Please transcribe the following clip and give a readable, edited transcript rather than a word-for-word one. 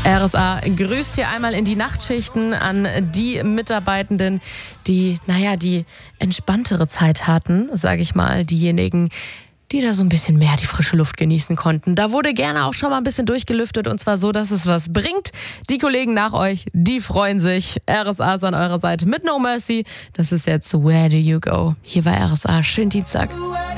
RSA grüßt hier einmal in die Nachtschichten an die Mitarbeitenden, die, die entspanntere Zeit hatten, sage ich mal, diejenigen, die da so ein bisschen mehr die frische Luft genießen konnten. Da wurde gerne auch schon mal ein bisschen durchgelüftet und zwar so, dass es was bringt. Die Kollegen nach euch, die freuen sich. RSA ist an eurer Seite mit No Mercy. Das ist jetzt Where Do You Go? Hier bei RSA. Schönen Dienstag.